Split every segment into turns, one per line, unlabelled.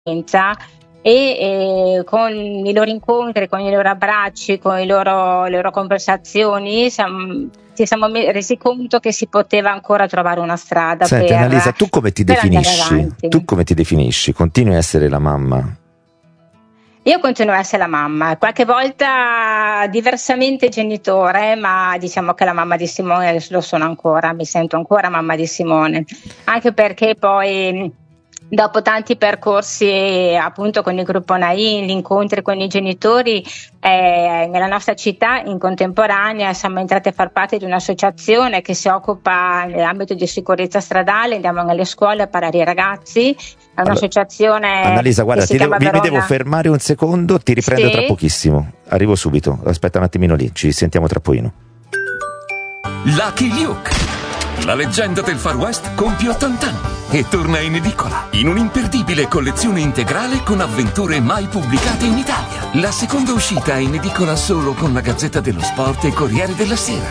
e con i loro incontri, con i loro abbracci, con le loro conversazioni ci siamo resi conto che si poteva ancora trovare una strada.
Senti, Annalisa, tu come ti definisci?
Tu
come ti definisci? Continui a essere la mamma?
Io continuo a essere la mamma, qualche volta diversamente genitore, ma diciamo che la mamma di Simone lo sono ancora, mi sento ancora mamma di Simone, anche perché poi dopo tanti percorsi appunto con il gruppo Nain, gli incontri con i genitori, nella nostra città in contemporanea siamo entrati a far parte di un'associazione che si occupa nell'ambito di sicurezza stradale, andiamo nelle scuole a parlare ai ragazzi, è un'associazione.
Annalisa, guarda, mi devo fermare un secondo, ti riprendo tra pochissimo, arrivo subito, aspetta un attimino lì, ci sentiamo tra pochino.
Lucky Luke, la leggenda del Far West compie 80 anni e torna in edicola in un'imperdibile collezione integrale con avventure mai pubblicate in Italia. La seconda uscita è in edicola solo con la Gazzetta dello Sport e Corriere della Sera.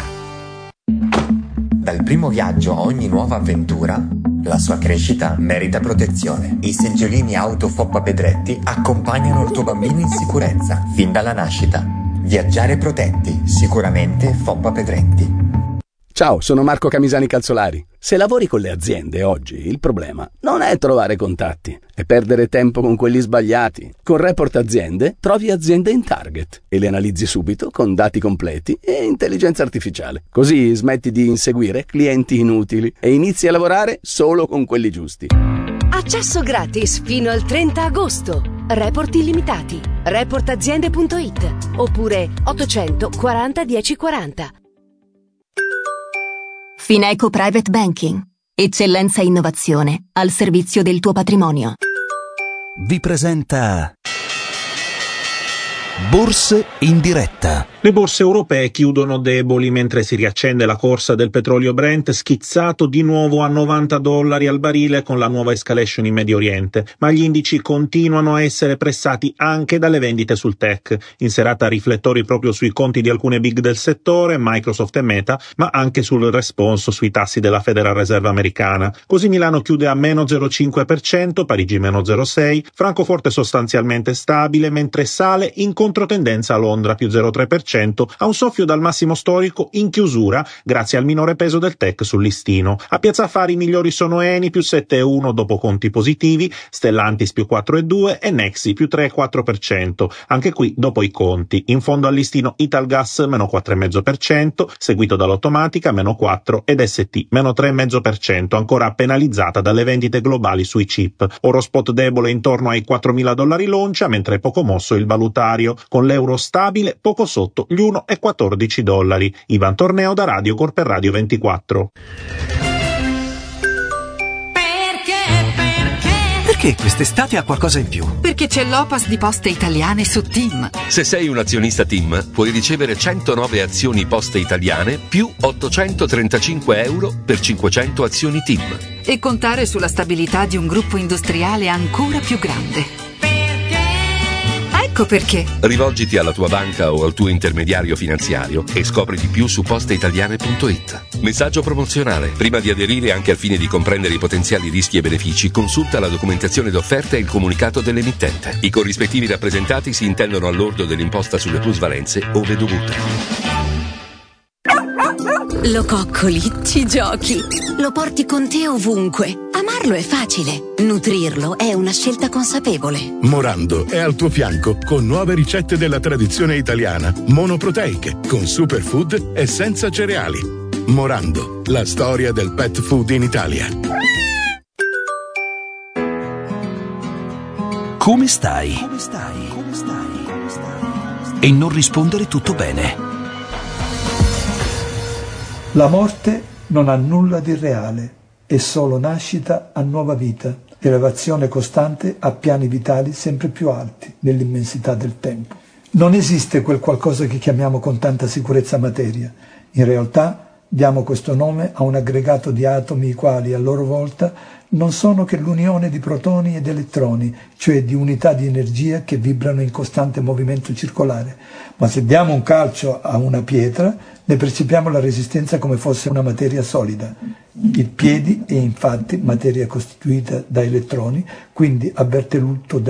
Dal primo viaggio a ogni nuova avventura, la sua crescita merita protezione. I seggiolini auto Foppa Pedretti accompagnano il tuo bambino in sicurezza fin dalla nascita. Viaggiare protetti, sicuramente Foppa Pedretti.
Ciao, sono Marco Camisani Calzolari. Se lavori con le aziende oggi, il problema non è trovare contatti, è perdere tempo con quelli sbagliati. Con Report Aziende trovi aziende in target e le analizzi subito con dati completi e intelligenza artificiale. Così smetti di inseguire clienti inutili e inizi a lavorare solo con quelli giusti.
Accesso gratis fino al 30 agosto. Report illimitati. Reportaziende.it oppure 840 1040.
Fineco Private Banking. Eccellenza e innovazione al servizio del tuo patrimonio.
Vi presenta Borse in diretta.
Le borse europee chiudono deboli mentre si riaccende la corsa del petrolio Brent, schizzato di nuovo a $90 al barile con la nuova escalation in Medio Oriente, ma gli indici continuano a essere pressati anche dalle vendite sul tech. In serata riflettori proprio sui conti di alcune big del settore, Microsoft e Meta, ma anche sul responso sui tassi della Federal Reserve americana. Così Milano chiude a meno 0,5%, Parigi meno 0,6%, Francoforte sostanzialmente stabile, mentre sale in controtendenza a Londra più 0,3%, a un soffio dal massimo storico in chiusura grazie al minore peso del tech sul listino. A Piazza Affari i migliori sono Eni più 7,1% dopo conti positivi, Stellantis più 4,2% e Nexi più 3,4%, anche qui dopo i conti. In fondo al listino Italgas meno 4,5%, seguito dall'Automatica meno 4% ed ST meno 3,5%, ancora penalizzata dalle vendite globali sui chip. Orospot debole intorno ai $4.000 l'oncia, mentre è poco mosso il valutario, con l'euro stabile poco sotto gli $1,14. Ivan Torneo da Radiocorp per Radio 24.
Perché quest'estate ha qualcosa in più?
Perché c'è l'Opas di Poste Italiane su TIM.
Se sei un azionista TIM, puoi ricevere 109 azioni Poste Italiane più €835 per 500 azioni TIM.
E contare sulla stabilità di un gruppo industriale ancora più grande. Ecco perché.
Rivolgiti alla tua banca o al tuo intermediario finanziario e scopri di più su posteitaliane.it. Messaggio promozionale. Prima di aderire, anche al fine di comprendere i potenziali rischi e benefici, consulta la documentazione d'offerta e il comunicato dell'emittente. I corrispettivi rappresentati si intendono al lordo dell'imposta sulle plusvalenze ove dovute.
Lo coccoli, ci giochi, lo porti con te ovunque. Amarlo è facile, nutrirlo è una scelta consapevole.
Morando è al tuo fianco con nuove ricette della tradizione italiana, monoproteiche, con superfood e senza cereali. Morando, la storia del pet food in Italia.
Come stai? E non rispondere tutto bene.
La morte non ha nulla di reale, è solo nascita a nuova vita, elevazione costante a piani vitali sempre più alti nell'immensità del tempo. Non esiste quel qualcosa che chiamiamo con tanta sicurezza materia. In realtà diamo questo nome a un aggregato di atomi i quali a loro volta non sono che l'unione di protoni ed elettroni, cioè di unità di energia che vibrano in costante movimento circolare. Ma se diamo un calcio a una pietra, ne percepiamo la resistenza come fosse una materia solida. Il piede è infatti materia costituita da elettroni, quindi avverte l'urto